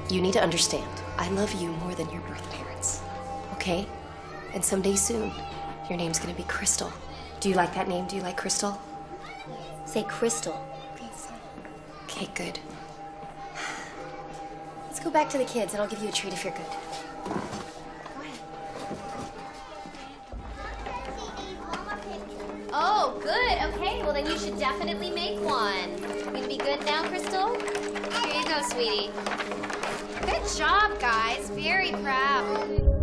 You need to understand, I love you more than your birth parents, okay? And someday soon, your name's gonna be Crystal. Do you like that name? Do you like Crystal? Say Crystal. Okay, good. Let's go back to the kids and I'll give you a treat if you're good. Go ahead. Oh, good. Okay, well then you should definitely make one. You gonna be good now, Crystal? Here you go, sweetie. Good job, guys. Very proud.